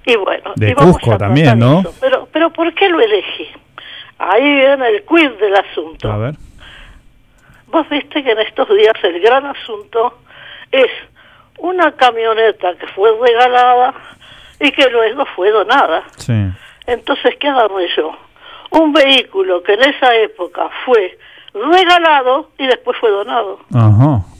Y bueno, de y vamos Cusco a también, ¿no? eso. Pero ¿por qué lo elegí? Ahí viene el quiz del asunto. A ver. Vos viste que en estos días el gran asunto es una camioneta que fue regalada y que luego fue donada. Sí. Entonces, ¿qué agarré yo? Un vehículo que en esa época fue regalado y después fue donado. Ajá.